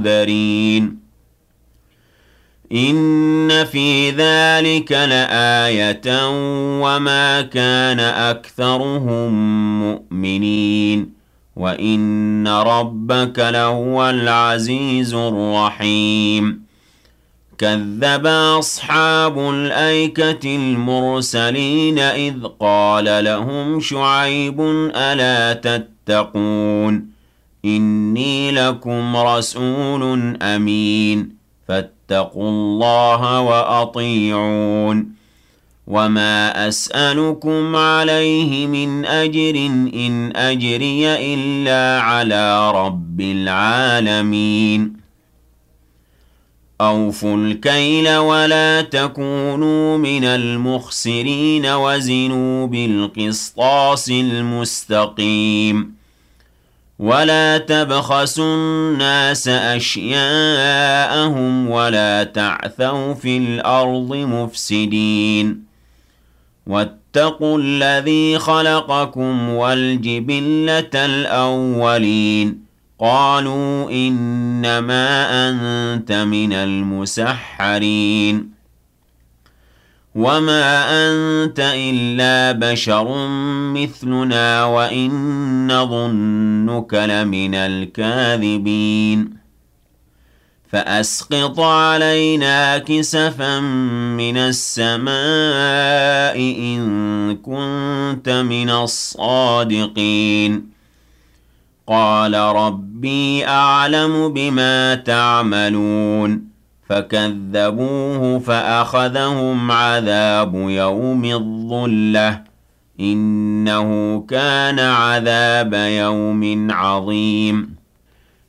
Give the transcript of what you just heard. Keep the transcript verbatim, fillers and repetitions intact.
منذرين إن في ذلك لآية وما كان أكثرهم مؤمنين وإن ربك لهو العزيز الرحيم كذب أصحاب الأيكة المرسلين إذ قال لهم شعيب ألا تتقون إني لكم رسول أمين فاتقوا الله وأطيعون وما أسألكم عليه من أجر إن أجري إلا على رب العالمين أوفوا الكيل ولا تكونوا من المخسرين وزنوا بالقسطاس المستقيم ولا تبخسوا الناس أشياءهم ولا تعثوا في الأرض مفسدين واتقوا الذي خلقكم والجبلة الأولين قالوا إنما أنت من المسحرين وما أنت إلا بشر مثلنا وإن نظنك لمن الكاذبين فأسقط علينا كسفا من السماء إن كنت من الصادقين قال ربي أعلم بما تعملون فكذبوه فأخذهم عذاب يوم الظلة إنه كان عذاب يوم عظيم